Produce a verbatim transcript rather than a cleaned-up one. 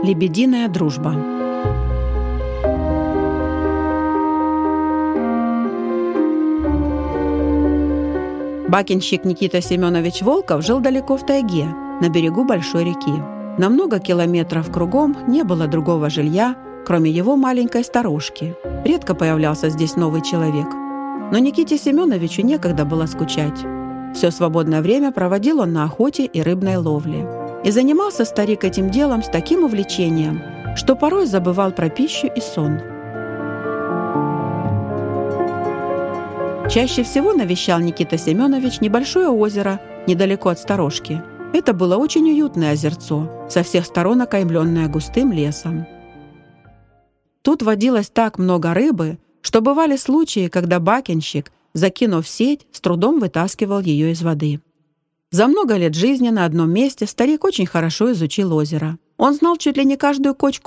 Лебединая дружба. Бакенщик Никита Семенович Волков жил далеко в тайге, на берегу большой реки. На много километров кругом не было другого жилья, кроме его маленькой сторожки. Редко появлялся здесь новый человек. Но Никите Семеновичу некогда было скучать. Все свободное время проводил он на охоте и рыбной ловле. И занимался старик этим делом с таким увлечением, что порой забывал про пищу и сон. Чаще всего навещал Никита Семенович небольшое озеро недалеко от сторожки. Это было очень уютное озерцо, со всех сторон окаймленное густым лесом. Тут водилось так много рыбы, что бывали случаи, когда бакенщик, закинув сеть, с трудом вытаскивал ее из воды. За много лет жизни на одном месте старик очень хорошо изучил озеро. Он знал чуть ли не каждую кочку